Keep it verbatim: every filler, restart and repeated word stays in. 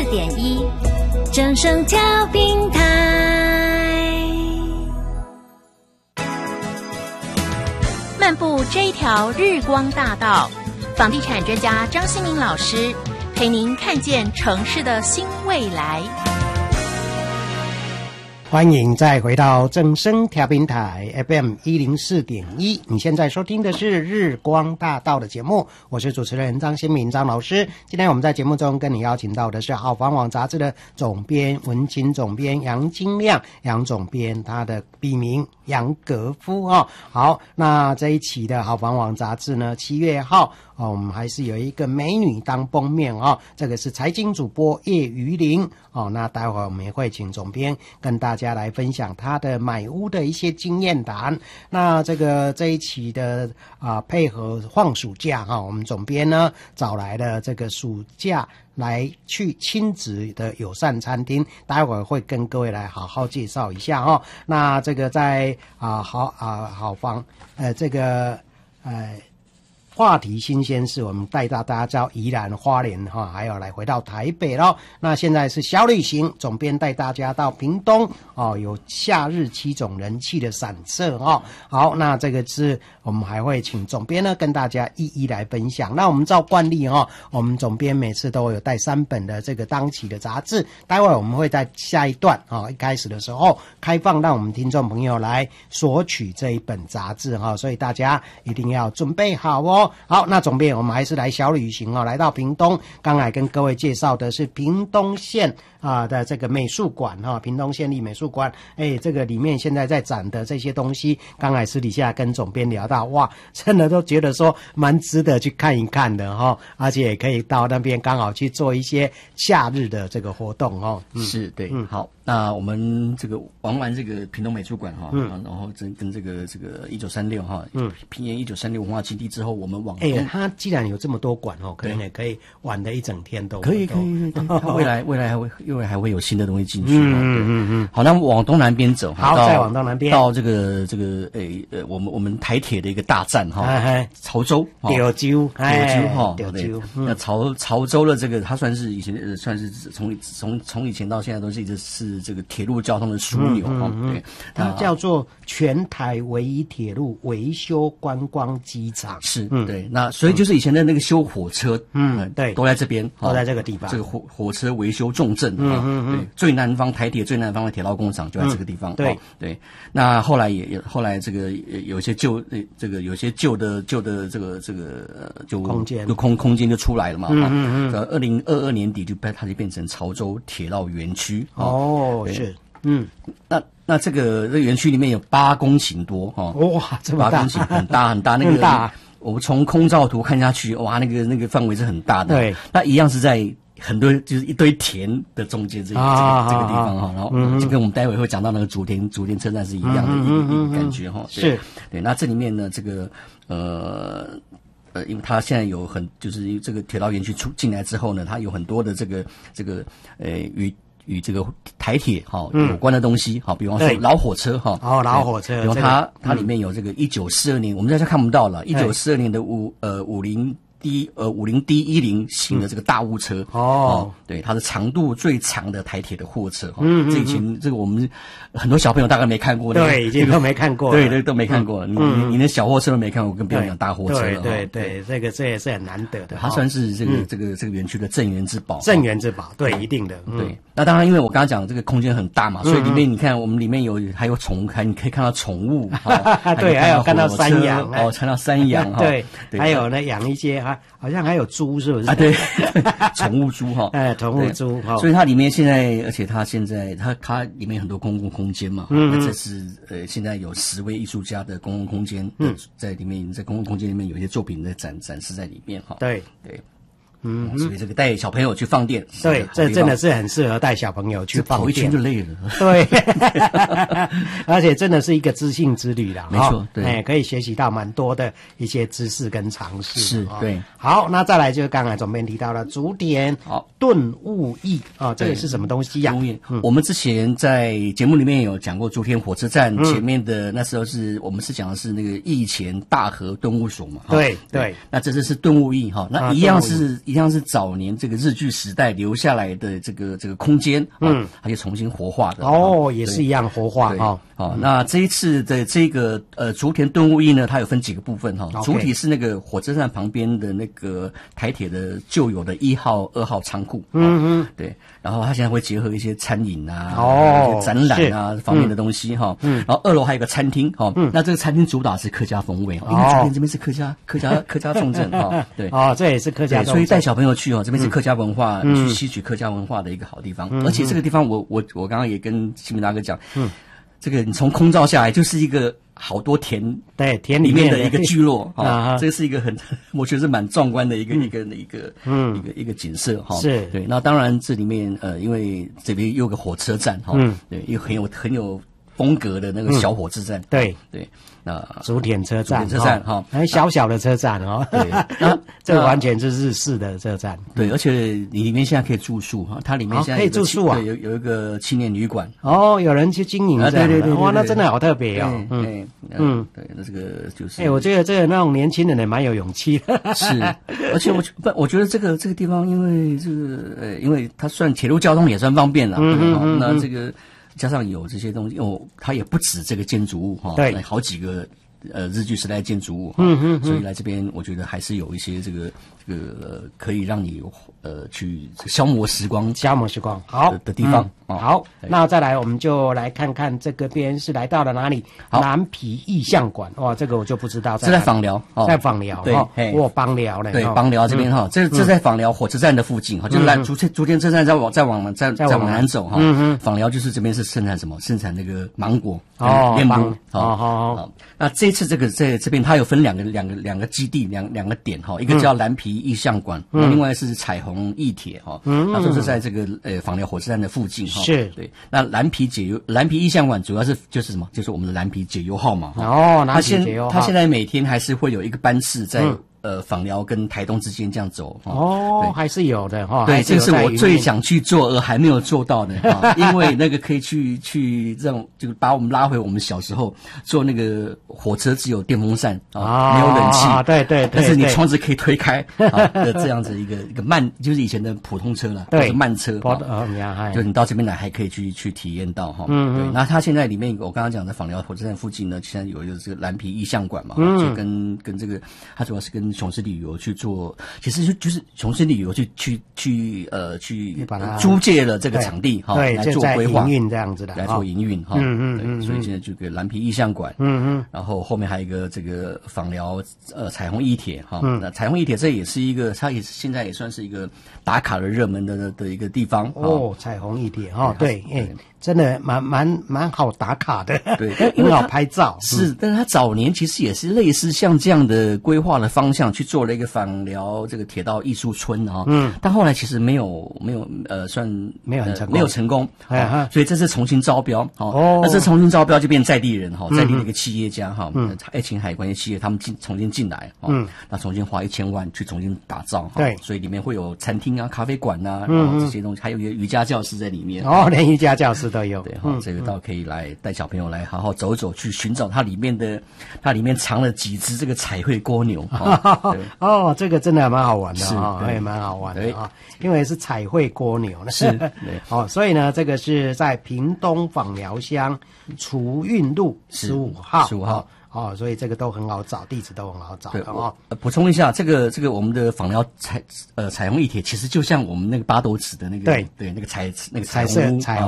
点一，正声调频台。漫步这一条日光大道，房地产专家张新民老师陪您看见城市的新未来。 欢迎再回到正声调频台 F M 一零四点一，你现在收听的是日光大道的节目，我是主持人张新民张老师。今天我们在节目中跟你邀请到的是好房网杂志的总编文青总编杨金亮，杨总编，他的笔名杨格夫哦。好，那这一期的好房网杂志呢，七月号哦，我们还是有一个美女当封面哦，这个是财经主播叶瑜玲哦。那待会儿我们也会请总编跟大家来分享他的买屋的一些经验谈。那这个这一期的啊、呃、配合放暑假哈、哦，我们总编呢找来了这个暑假来去亲子的友善餐厅，待会儿会跟各位来好好介绍一下哦。那这个在啊、呃、好啊、呃、好房呃这个呃。话题新鲜事，我们带到大家到宜兰花莲哈，还有来回到台北咯。那现在是小旅行，总编带大家到屏东哦，有夏日七种人气的散色哦。好，那这个是我们还会请总编呢跟大家一一来分享。那我们照惯例哈、哦，我们总编每次都有带三本的这个当期的杂志，待会儿我们会在下一段啊、哦、一开始的时候开放让我们听众朋友来索取这一本杂志哈、哦，所以大家一定要准备好哦。好，那总编我们还是来小旅行哦，来到屏东，刚才跟各位介绍的是屏东县啊的这个美术馆哈、哦，屏东县立美术馆，哎，这个里面现在在展的这些东西，刚才私底下跟总编聊到，哇，真的都觉得说蛮值得去看一看的哈、哦，而且也可以到那边刚好去做一些夏日的这个活动哦。 嗯、是，对，嗯，好，那我们这个玩完这个屏东美术馆哈，嗯，然后跟跟这个这个一九三六哈，嗯，平原一九三六文化基地之后，我们往哎，他既然有这么多馆哦，可能也可以玩的一整天都可以，可以，可以。他未来未来还会，未来还会有新的东西进去。 嗯嗯嗯嗯。 好，那往东南边走， 好，再往东南边到这个这个诶呃，我们我们台铁的一个大站哈，潮州， 潮州， 潮州哈， 潮州。 那潮潮州的这个，它算是以前呃，算是从从从以前到现在都是一直是这个铁路交通的枢纽哈。对， 它叫做全台唯一铁路维修观光机场。 是，对，那所以就是以前的那个修火车， 嗯，对， 都在这边， 都在这个地方。 这个火火车维修重镇啊，对，最南方台铁最南方的铁道工厂就在这个地方。对对，那后来也也后来这个有一些旧这个有些旧的旧的这个这个就空间就空空间就出来了嘛。 嗯嗯嗯。二零二二年底就它就变成潮州铁道园区。 哦，是，嗯， 那。那这个这个园区里面有八公顷多哈， 哇，这么大， 八公顷很大很大，那个很大。 我们从空照图看下去，哇，那个那个范围是很大的。 对， 那一样是在很多就是一堆田的中间这个、啊、这个这个地方哈，然后、嗯、就跟我们待会会讲到那个竹田竹田车站是一样的一个、嗯、一个感觉哈。 是， 对，那这里面呢，这个呃。呃，因为它现在有很，就是这个铁道园区出进来之后呢，它有很多的这个这个呃与与这个台铁哈、哦嗯、有关的东西，好，比方说老火车哈， 哦，老火车， 比方它、这个、它里面有这个一九四二年，我们在这看不到了，一九四二年的五呃五零。D 呃五零 D 一零型的这个大雾车、嗯、哦, 哦，对，它是长度最长的台铁的货车，嗯，这以前这个我们很多小朋友大概没看过， 对，已经都没看过了， 对对都没看过，嗯、你你你连小货车都没看过，更不用讲大货车了， 对对 对, 对，这个这也是很难得的， 它算是这个、嗯、这个这个园区的镇园之宝， 镇园之宝，对，一定的， 嗯、对。那当然，因为我刚刚讲这个空间很大嘛，所以里面你看，我们里面有还有宠物，还你可以看到宠物， 对，还有看到山羊， 哦，看到山羊， 对，还有呢养一些哈，好像还有猪是不是？ 啊，对，宠物猪哈， 哎，宠物猪哈， 所以它里面现在，而且它现在它它里面有很多公共空间嘛，嗯，那这是呃现在有十位艺术家的公共空间，嗯，在里面在公共空间里面有一些作品在展展示在里面哈， 对对。嗯，所以这个带小朋友去放电， 对，这真的是很适合带小朋友去放电， 跑一圈就累了。 对，而且真的是一个知性之旅啦， 没错，对， 哎，可以学习到蛮多的一些知识跟常识。 是，对。 好，那再来就是刚才总编提到了竹田好顿悟驿啊，这个是什么东西呀？ 嗯，我们之前在节目里面有讲过竹田火车站前面的，那时候是我们是讲的是那个驿前大河顿悟所嘛。 对对， 那这次是顿悟驿哈，那一样是。 一样是早年这个日据时代留下来的这个这个空间，嗯，它就重新活化的。 哦，也是一样活化哈。 好，那这一次的这个呃竹田顿悟驿呢，它有分几个部分哈。 Okay. 主体是那个火车站旁边的那个台铁的旧有的一号、二号仓库。嗯嗯，对。然后它现在会结合一些餐饮啊、哦、展览啊方面的东西哈。嗯。然后二楼还有一个餐厅哈。嗯。那这个餐厅主打是客家风味，因为竹田这边是客家客家客家重镇哈。对。 哦，这也是客家重镇。 所以带小朋友去哦，这边是客家文化，嗯、去吸取客家文化的一个好地方。嗯、而且这个地方我，我我我刚刚也跟新民大哥讲，嗯。这个你从空照下来就是一个好多田， 对田里面的一个聚落啊，这是一个很我觉得是蛮壮观的一个、嗯、一个一个嗯一个一个景色哈。 是对，那当然这里面呃，因为这边有个火车站哈，嗯，对，又很有很有风格的那个小火车站， 嗯、对对。那竹田车站， 竹田车站哈， 很小小的车站哦。对，那这个完全是日式的车站。 对，而且你里面现在可以住宿哈，它里面现在可以住宿啊， 有有一个青年旅馆。 哦，有人去经营这样的， 对对对， 哇，那真的好特别哦。 嗯嗯，对，那这个就是。 哎，我觉得这个那种年轻人也蛮有勇气的。 是，而且我不，我觉得这个这个地方，因为这个呃，因为它算铁路交通也算方便了，嗯那这个。加上有这些东西，哦，它也不止这个建筑物哈， 对， 好几个呃日据时代建筑物，嗯嗯，所以来这边我觉得还是有一些这个这个、呃、可以让你呃去消磨时光、 消磨时光好的, 的地方。 嗯、好，那再来我们就来看看这个边是来到了哪里？南皮意象馆，哇，这个我就不知道在， 是在枋寮， 哦、在枋寮， 对， 我枋寮呢， 对，枋寮这边哈，这这在枋寮火车站的附近哈，就是来竹田竹田车站再往再往再再往南走哈，嗯嗯，枋寮就是这边是生产什么？生产那个芒果哦， 莲芒哦好好。那这次这个在这边它有分两个两个两个基地两两个点哈，一个叫蓝皮意象馆，嗯，另外是彩虹驿铁哈，嗯，那都是在这个呃枋寮火车站的附近哈， 是对。那蓝皮解忧蓝皮意象馆主要是就是什么？就是我们的蓝皮解忧号嘛。 哦，蓝皮解忧号。 它现在每天还是会有一个班次在、嗯、呃枋寮跟台东之间这样走。 哦，还是有的哈。 对，这是我最想去做而还没有做到的哈，因为那个可以去去让就把我们拉回我们小时候坐那个火车只有电风扇啊，没有冷气啊，对对对， 但是你窗子可以推开啊的这样子一个一个慢，就是以前的普通车了，对，慢车。 哦， 就你到这边来还可以去去体验到哈。嗯，对。那它现在里面我刚刚讲的枋寮火车站附近呢，现在有一个这个蓝皮意象馆嘛，嗯，就跟跟这个它主要是跟雄狮旅游去做，其实就就是雄狮旅游去去去呃去租借了这个场地哈，来做规划营运这样子的， 来做营运哈。嗯嗯嗯。所以现在这个蓝皮意象馆，嗯嗯，然后后面还有一个这个枋寮呃彩虹驿铁哈，那彩虹驿铁这也是一个，它也现在也算是一个打卡的热门的的一个地方哦，彩虹驿铁哈，对，哎。真的蛮蛮蛮好打卡的， 对， 很好拍照。 是，但是他早年其实也是类似像这样的规划的方向去做了一个枋寮这个铁道艺术村啊，嗯，但后来其实没有没有呃算没有很成功， 没有成功，啊，所以这次重新招标，哦，那这重新招标就变在地人哈，在地的一个企业家哈，爱琴海关系企业他们进重新进来，嗯，那重新花一千万去重新打造， 对， 所以里面会有餐厅啊、咖啡馆啊，然后这些东西，还有一个瑜伽教室在里面， 哦，连瑜伽教室都有， 对哈，这个倒可以来带小朋友来好好走走，去寻找它里面的，它里面藏了几只这个彩绘蜗牛。 哦，这个真的蛮好玩的啊，也蛮好玩的啊，因为是彩绘蜗牛呢。 是， 哦，所以呢，这个是在屏东枋寮乡储运路十五号， 十五号。 哦，所以这个都很好找，地址都很好找的哦。 呃，补充一下，这个这个我们的枋寮彩呃彩虹驿铁，其实就像我们那个八斗子的那个对对那个彩那个彩色彩虹。